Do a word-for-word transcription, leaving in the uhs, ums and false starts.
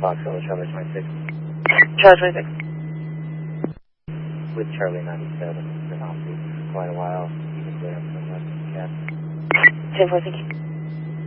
Foxtrot, Charlie twenty-six. Charlie twenty-six. With Charlie ninety-seven. It's been off for quite a while. Even clear up from the cat. ten four, thank you.